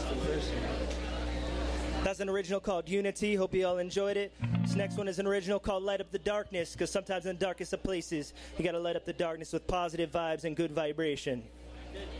That's an original called Unity. Hope you all enjoyed it. This next one is an original called Light Up the Darkness, because sometimes in the darkest of places, you got to light up the darkness with positive vibes and good vibration.